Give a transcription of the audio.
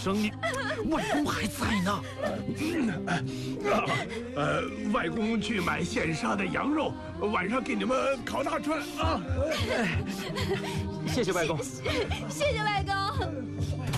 声音，外公还在呢。 外公去买现杀的羊肉，晚上给你们烤大串啊！ 谢谢外公， 谢谢外公。